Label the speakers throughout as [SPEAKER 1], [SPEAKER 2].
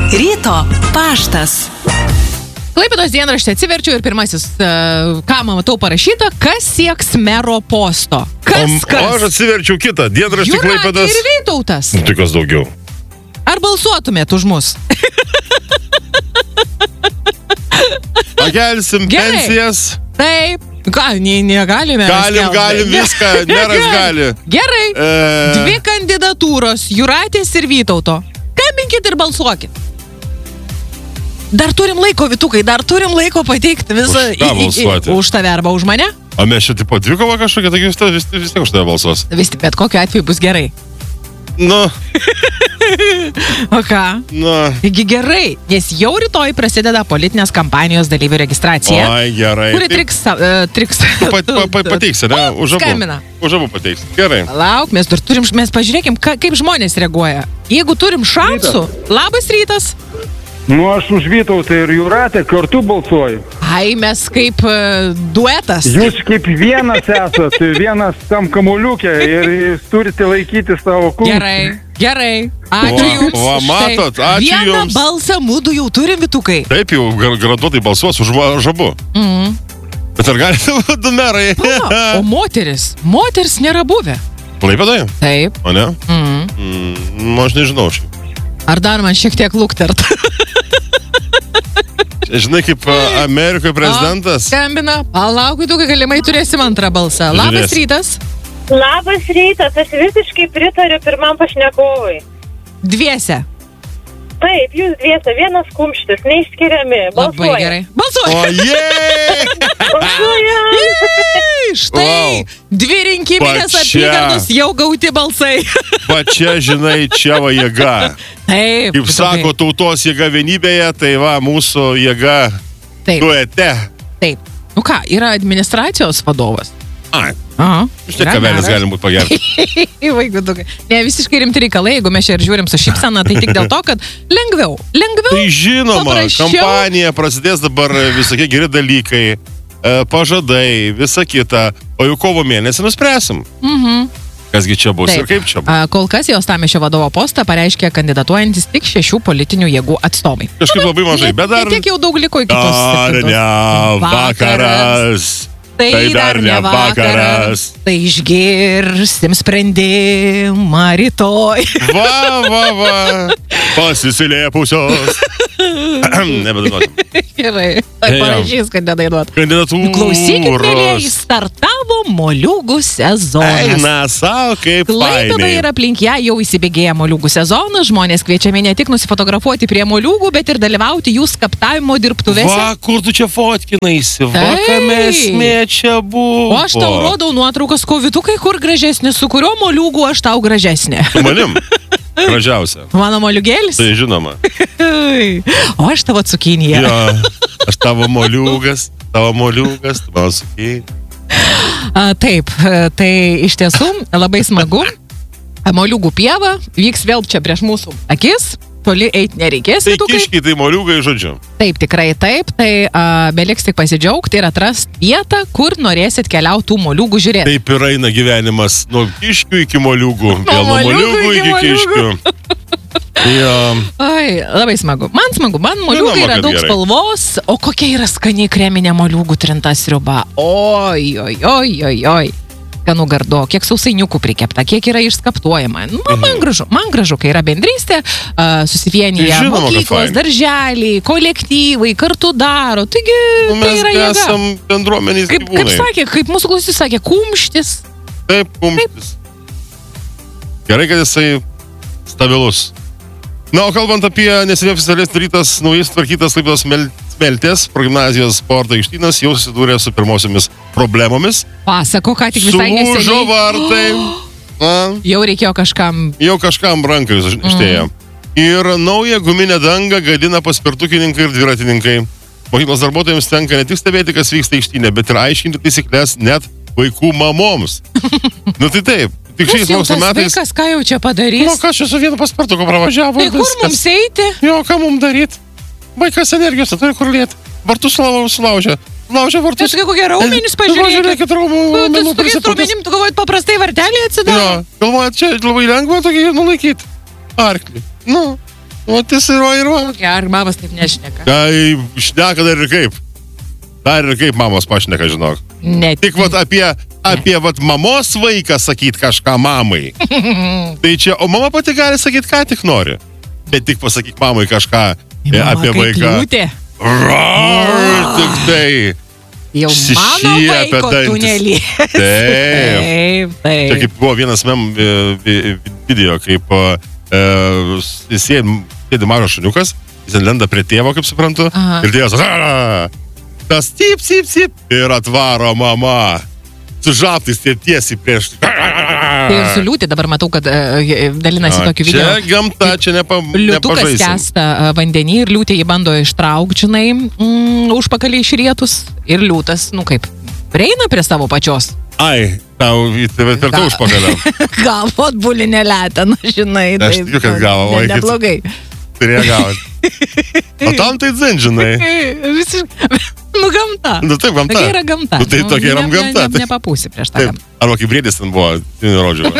[SPEAKER 1] Ryto paštas.
[SPEAKER 2] Klaipėdos dienraštį atsiverčiu ir pirmasis, ką matau parašyta, kas sieks mero posto. Kas?
[SPEAKER 3] O aš atsiverčiau kitą, dienraštį Klaipėdos.
[SPEAKER 2] Jūratė ir Vytautas.
[SPEAKER 3] Tai kas daugiau?
[SPEAKER 2] Ar balsuotumėt už mus?
[SPEAKER 3] Pakelsim pensijas.
[SPEAKER 2] Taip. Ką, negalime.
[SPEAKER 3] Galim viską, meras gali.
[SPEAKER 2] Gerai. Dvi kandidatūros, Jūratės ir Vytauto. Skambinkit ir balsuokit. Dar turim laiko, Vytukai, pateikti visą.
[SPEAKER 3] Už ką balsuoti?
[SPEAKER 2] Už tave arba už mane?
[SPEAKER 3] O mes čia tipo dvikova kažkokia, taigi vis tiek už tave balsuos.
[SPEAKER 2] Vis tik, bet kokiu atveju bus gerai.
[SPEAKER 3] Nu.
[SPEAKER 2] O ką?
[SPEAKER 3] Nu.
[SPEAKER 2] Taigi gerai, nes jau rytoj prasideda politinės kampanijos dalyvių registracija.
[SPEAKER 3] Oi, gerai.
[SPEAKER 2] Kuri triks.
[SPEAKER 3] Pateiksi, ne? Už abu.
[SPEAKER 2] Skambina.
[SPEAKER 3] Už abu pateiksi. Gerai.
[SPEAKER 2] Lauk, mes pažiūrėkim, kaip žmonės reaguoja. Jeigu turim šansų, labas rytas.
[SPEAKER 4] Nu, aš už Vytautą ir Jūratę kartu balsuoju.
[SPEAKER 2] Ai, mes kaip duetas.
[SPEAKER 4] Jūs kaip vienas esat, vienas tam kamuoliukė ir jūs turite laikyti savo kūną.
[SPEAKER 2] Gerai. Ačiū jums.
[SPEAKER 3] Va, matot, ačiū
[SPEAKER 2] Vieną
[SPEAKER 3] jums.
[SPEAKER 2] balsą mūdu jau turim, Vytukai.
[SPEAKER 3] Taip jau, garantuotai balsuos už abu. Bet ar galite du merai?
[SPEAKER 2] O moteris nėra buvę.
[SPEAKER 3] Klaipėdoje?
[SPEAKER 2] Taip.
[SPEAKER 3] O ne? Nu, aš nežinau šiaip.
[SPEAKER 2] Ar dar man šiek tiek luktert?
[SPEAKER 3] Žinai, kaip Amerikoje prezidentas.
[SPEAKER 2] Skambina. Palauk, Vytukai, galimai turėsim antrą balsą. Labas rytas.
[SPEAKER 5] Labas rytas, aš visiškai pritariu pirmam pašnekovui.
[SPEAKER 2] Dviese.
[SPEAKER 5] Taip, jūs dviese, vienas kumštis, neišskiriami.
[SPEAKER 2] Labai gerai. Balsuoju.
[SPEAKER 3] O, jei!
[SPEAKER 2] Štai, dvi rinkiminės apygardos jau gauti balsai.
[SPEAKER 3] Pačia, žinai, čia va jėga.
[SPEAKER 2] Taip.
[SPEAKER 3] Kaip sako, tautos jėga vienybėje, tai va, mūsų jėga duete.
[SPEAKER 2] Taip. Nu ką, yra administracijos vadovas.
[SPEAKER 3] Ai.
[SPEAKER 2] Aha.
[SPEAKER 3] Štai kavelis galim būti pagerti.
[SPEAKER 2] Ne, visiškai rimti reikalai, jeigu mes čia ir žiūrim su šypsena, tai tik dėl to, kad lengviau.
[SPEAKER 3] Tai žinoma,
[SPEAKER 2] paprasčiau.
[SPEAKER 3] kampanija prasidės dabar visokie geri dalykai, pažadai, visa kita, o jau kovo mėnesį nuspręsim. Kasgi čia bus ir kaip čia bus.
[SPEAKER 2] Kol kas jos Uostamiesčio vadovo postą pareiškė kandidatuojantis tik 6 politinių jėgų atstovai.
[SPEAKER 3] Kažkaip labai mažai, bet dar...
[SPEAKER 2] Tiek jau daug liko iki tos 7.
[SPEAKER 3] Dar ne vakaras. Tai dar ne vakaras.
[SPEAKER 2] Tai išgirsim sprendimą rytoj.
[SPEAKER 3] Va. Pasisilėpusios. Nebedainuosim.
[SPEAKER 2] Gerai. Parašys, kad nedainuot.
[SPEAKER 3] Kandidatūros.
[SPEAKER 2] Klausykit, mėlėjai, startavo moliūgų sezonas.
[SPEAKER 3] Eina savo kaip
[SPEAKER 2] Klaipėdoje
[SPEAKER 3] fainai.
[SPEAKER 2] ir aplink ją jau įsibėgėja moliūgų sezonas. Žmonės kviečiami ne tik nusifotografuoti prie moliūgų, bet ir dalyvauti jų skaptavimo dirbtuvėse.
[SPEAKER 3] Va, kur tu čia fotkinaisi? Va, kame esmė čia buvo.
[SPEAKER 2] O aš tau rodau nuotraukas, Vytukai, kur gražesnis, su kuriuo moliūgu aš tau gražesnė.
[SPEAKER 3] Su manim. Gražiausia.
[SPEAKER 2] Mano moliūgėlis?
[SPEAKER 3] Tai žinoma.
[SPEAKER 2] O aš tavo cukinija.
[SPEAKER 3] Jo, aš tavo moliūgas, tu mano cukinija.
[SPEAKER 2] Taip, tai iš tiesų labai smagu. Moliūgų pieva vyks vėl čia prieš mūsų akis. Toli eiti nereikės.
[SPEAKER 3] Tai kiškiai, tai moliūgai, žodžiu.
[SPEAKER 2] Taip, tikrai taip. Tai beliks tik pasidžiaugti ir atrasti vietą, kur norėsit keliauti tų moliūgų žiūrėti.
[SPEAKER 3] Taip ir eina gyvenimas nuo kiškių iki moliūgų. Vėl nuo moliūgų iki kiškių. Jo.
[SPEAKER 2] Ai, labai smagu. Man moliūgai yra daug spalvos, o kokia yra skaniai kreminė moliūgų trinta sriuba. Oi. Skanų gardo, kiek sausainiukų prikepta, kiek yra išskaptuojama. Man gražu, kai yra bendrystė, susivienyje mokyklos, darželiai, kolektyvai, kartu daro. Taigi, tai yra jėga.
[SPEAKER 3] Mes esam bendruomenės gyvūnai.
[SPEAKER 2] Kaip mūsų klausytis sakė, kumštis.
[SPEAKER 3] Taip, kumštis. Gerai, kad jisai stabilus. Na, o kalbant apie neseniai oficialiai darytas naujai sutvarkytas Klaipėdos Smeltės progimnazijos sporto aikštynas jau susidūrė su pirmosiomis problemomis.
[SPEAKER 2] Pasako, ką tik visai neseniai.
[SPEAKER 3] Sulūžo vartai.
[SPEAKER 2] Jau reikėjo kažkam.
[SPEAKER 3] Jau kažkam rankai ištėjo. Ir naują guminę dangą gadina paspirtukininkai ir dviratininkai. Mokyklos darbuotojams tenka ne tik stebėti, kas vyksta aikštynė, bet ir aiškinti taisyklės net vaikų mamoms. Nu tai taip. Tik šiais mokslo metais...
[SPEAKER 2] Vaikas, ką jau čia padarys?
[SPEAKER 3] Nu, ką čia su vienu paspirtuku pravažiavo?
[SPEAKER 2] Tai kur mums eiti?
[SPEAKER 3] Jo, ką mums daryti? Vaikas energijos, turi kur lieti. Vartus sulaužia. Laužia vartus.
[SPEAKER 2] Tai kokie raumenys, pažiūrėkit.
[SPEAKER 3] Žiūrėkit, raumenų prisipūtęs.
[SPEAKER 2] Tu galvojat, paprastai vartelį atsidaro?
[SPEAKER 3] Jo, galvojat, čia labai lengva tokį nulaikyti. Arklį. Nu, O, tai ir va.
[SPEAKER 2] Ar mamas taip nešneka?
[SPEAKER 3] Tai šneka dar ir kaip. Dar ir kaip mamos pašneka, žinok.
[SPEAKER 2] Ne.
[SPEAKER 3] Tik vat apie vat mamos vaiką sakyt kažką mamai. Tai čia, o mama pati gali sakyt, ką tik nori. Bet tik pasakyk mamai kažką apie vaiką.
[SPEAKER 2] Liūtė.
[SPEAKER 3] Tik tai.
[SPEAKER 2] Jau mano vaiko tunelį.
[SPEAKER 3] Taip. Čia kaip buvo vienas video, kaip sėdi mažas šuniukas, jis lenda prie tėvo, kaip suprantu, ir tėvas, tas sip, ir atvaro mama. Su žaptais tiesiai prieš.
[SPEAKER 2] Ir su liūtė dabar matau, kad dalinasi tokiu video.
[SPEAKER 3] Čia gamta, čia nepažaisim.
[SPEAKER 2] Liūtukas kęsta vandenį ir liūtė jį bando ištraukti, žinai, užpakalį išrietus. Ir liūtas, kaip, prieina prie savo pačios.
[SPEAKER 3] Ai, tau per to užpakalio.
[SPEAKER 2] Galvot bulinė letena, žinai.
[SPEAKER 3] Aš tikiu, kad gavo vaikas.
[SPEAKER 2] Neblogai.
[SPEAKER 3] Turėjo gauti. O tam tai dzin, žinai.
[SPEAKER 2] Gamta.
[SPEAKER 3] Taip, gamta.
[SPEAKER 2] Tokia yra gamta.
[SPEAKER 3] Tai tokia yra gamta.
[SPEAKER 2] Nepapūsi prieš tą gamtą.
[SPEAKER 3] Arba kaip briedis ten buvo, rodžiu.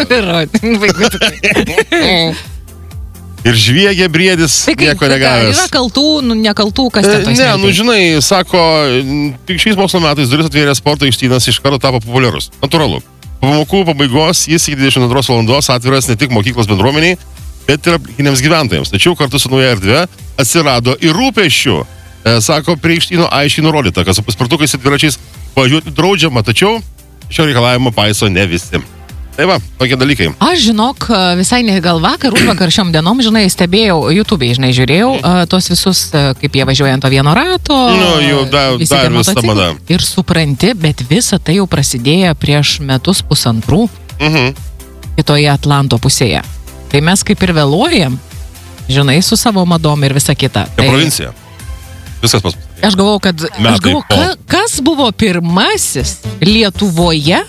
[SPEAKER 3] Ir žviegė briedis, nieko negavęs.
[SPEAKER 2] Yra kaltų, nekaltų, kas ten to įsmėtai?
[SPEAKER 3] Ne, žinai, sako, tik šiais mokslo metais duris atvėrė sporto aikštynas iš karto tapo populiarus. Natūralu. Po pamokų pabaigos jis iki 22 valandos atviras ne tik mokyklos bendruomeniai, bet ir aplinkiniams gyventojams. Tačiau kartu su nauja erdvė atsirado ir rūpesčių. Sako, prie aikštyno aiškiai nurodyta, kad su paspirtukais ir dviračiais važiuoti draudžiama, tačiau šio reikalavimo paiso ne visi. Tai va, tokie dalykai.
[SPEAKER 2] Aš, žinok, visai ne gal vakar, užvakar šiom dienom, žinai, stebėjau, YouTube'ai, žinai, žiūrėjau tos visus, kaip jie važiuoja ant to vieno rato.
[SPEAKER 3] Jau dar vis ta mada.
[SPEAKER 2] Ir supranti, bet visa tai jau prasidėjo prieš metus pusantrų kitoje Atlanto pusėje. Tai mes kaip ir vėluojam, žinai, su savo madom ir visa kita.
[SPEAKER 3] Provincija. Viskas pas mus.
[SPEAKER 2] Aš galvau, kas buvo pirmasis Lietuvoje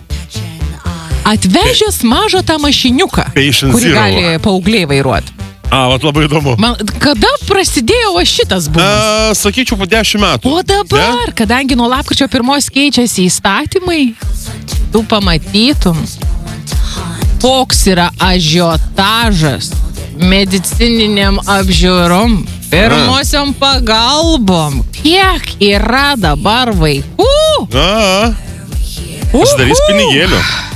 [SPEAKER 2] atvežęs mažą tą mašiniuką, kurį gali paaugliai vairuoti.
[SPEAKER 3] Vat labai įdomu.
[SPEAKER 2] Kada prasidėjo šitas bumas?
[SPEAKER 3] Sakyčiau, po 10 metų.
[SPEAKER 2] O dabar, kadangi nuo lapkričio 1 keičiasi įstatymai, tu pamatytum, koks yra ažiotažas medicininiam apžiūrom, pirmosiom pagalbom. Kiek yra dabar vaikų?
[SPEAKER 3] Pasidarys pinigėlių.